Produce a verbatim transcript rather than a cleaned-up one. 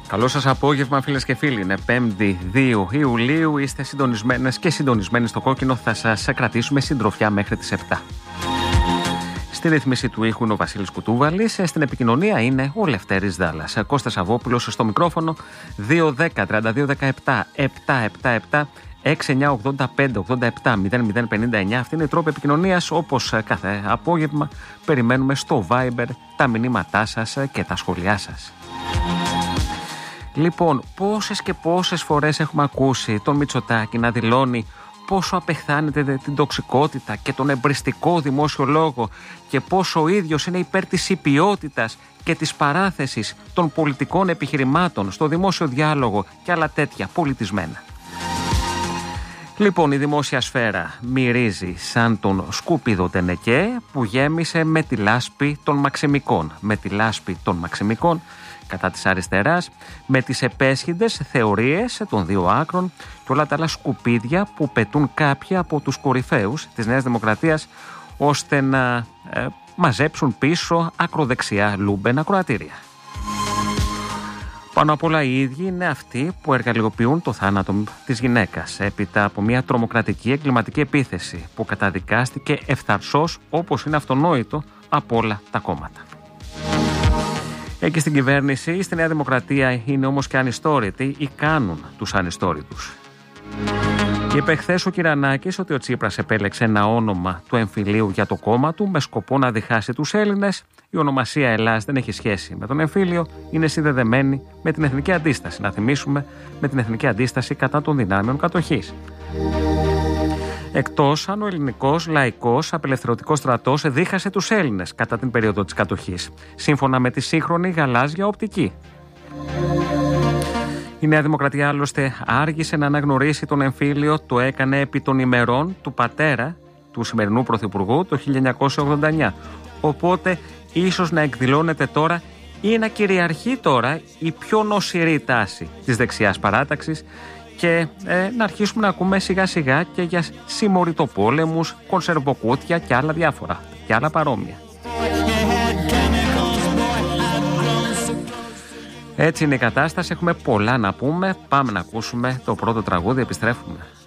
Καλό σας απόγευμα, φίλες και φίλοι. Είναι πέμπτη δύο Ιουλίου. Είστε συντονισμένες και συντονισμένοι στο κόκκινο. Θα σας κρατήσουμε συντροφιά μέχρι τις επτά. Στη ρύθμιση του ήχου είναι ο Βασίλης Κουτούβαλης. Στην επικοινωνία είναι ο Λευτέρης Δάλλας. Κώστας Αβόπουλος στο μικρόφωνο. δύο δέκα τριάντα δύο δεκαεπτά επτακόσια εβδομήντα επτά έξι εννιά ογδόντα πέντε ογδόντα επτά μηδέν μηδέν πενήντα εννιά. Αυτή είναι η τρόπη επικοινωνίας. Όπως κάθε απόγευμα, περιμένουμε στο Viber τα μηνύματά σας και τα σχόλιά σας. Λοιπόν, πόσες και πόσες φορές έχουμε ακούσει τον Μητσοτάκη να δηλώνει πόσο απεχθάνεται την τοξικότητα και τον εμπριστικό δημόσιο λόγο και πόσο ο ίδιος είναι υπέρ της υπιότητας και της παράθεσης των πολιτικών επιχειρημάτων στο δημόσιο διάλογο και άλλα τέτοια πολιτισμένα. Λοιπόν, η δημόσια σφαίρα μυρίζει σαν τον σκούπιδο τενεκέ που γέμισε με τη λάσπη των μαξιμικών. Με τη λάσπη των μαξιμικών κατά της αριστεράς, με τις επέσχυντες θεωρίες των δύο άκρων και όλα τα άλλα σκουπίδια που πετούν κάποιοι από τους κορυφαίους της Νέας Δημοκρατίας ώστε να ε, μαζέψουν πίσω ακροδεξιά λούμπεν ακροατήρια. Πάνω απ' όλα οι ίδιοι είναι αυτοί που εργαλειοποιούν το θάνατο της γυναίκας έπειτα από μια τρομοκρατική εγκληματική επίθεση που καταδικάστηκε ευθαρσώς, όπως είναι αυτονόητο, από όλα τα κόμματα. Εκεί στην κυβέρνηση, στη Νέα Δημοκρατία είναι όμως και ανιστόρητοι ή κάνουν τους ανιστόρητους. Είπε χθες ο Κυρανάκης ότι ο Τσίπρας επέλεξε ένα όνομα του εμφυλίου για το κόμμα του με σκοπό να διχάσει τους Έλληνες. Η ονομασία Ελλάς δεν έχει σχέση με τον εμφύλιο, είναι συνδεδεμένη με την εθνική αντίσταση. Να θυμίσουμε, με την εθνική αντίσταση κατά των δυνάμεων κατοχής. Εκτός αν ο ελληνικός λαϊκός απελευθερωτικός στρατός δίχασε τους Έλληνες κατά την περίοδο της κατοχής, σύμφωνα με τη σύγχρονη γαλάζια οπτική. Η Νέα Δημοκρατία άλλωστε άργησε να αναγνωρίσει τον εμφύλιο, το έκανε επί των ημερών του πατέρα του σημερινού πρωθυπουργού το χίλια εννιακόσια ογδόντα εννιά. Οπότε ίσως να εκδηλώνεται τώρα ή να κυριαρχεί τώρα η πιο νοσηρή τάση της δεξιάς παράταξης και ε, να αρχίσουμε να ακούμε σιγά σιγά και για συμμοριτοπόλεμους, κονσερβοκούτια και άλλα διάφορα και άλλα παρόμοια. Έτσι είναι η κατάσταση, έχουμε πολλά να πούμε, πάμε να ακούσουμε το πρώτο τραγούδι, επιστρέφουμε.